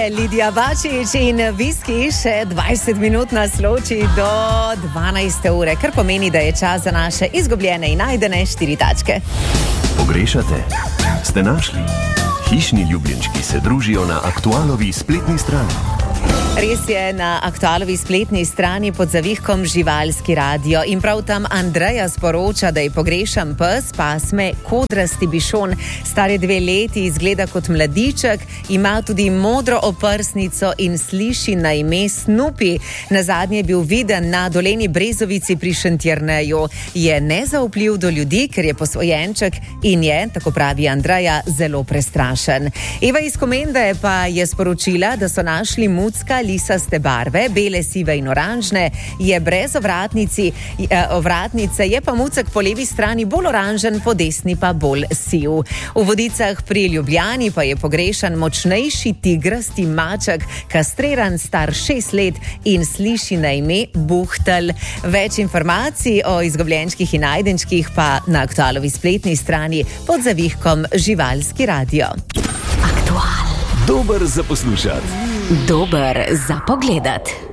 je Lidija Bačič in Viski, še 20 minut nas loči do 12. ure, kar pomeni, da je čas za naše izgubljene in najdene 4 tačke. Pogrešate? Ste našli? Hišni ljubljenčki se družijo na Aktualovi spletni strani. Res je, na Aktualovi spletni strani pod zavihkom Živalski radio in prav tam Andreja sporoča, da je pogrešan pes pasme kodrasti bišon. Star je 2 leti, izgleda kot mladiček, ima tudi modro oprsnico in sliši na ime Snoopy. Nazadnje je bil viden na Dolenji Brezovici pri Šentjerneju. Je nezaupljiv do ljudi, ker je posvojenček in je, tako pravi Andreja, zelo prestrašen. Eva iz Komende pa je sporočila, da so našli mucka lisaste barve, bele, sive in oranžne, je brez ovratnice, je pa mucek po levi strani bolj oranžen, po desni pa bolj siv. V Vodicah pri Ljubljani pa je pogrešan močnejši tigrasti maček, kastriran, star 6 let in sliši na ime Buhtelj. Več informacij o izgubljenčkih in najdenčkih pa na Aktualovi spletni strani pod zavihkom Živalski radio. Dober za poslušati. Dober za pogledat.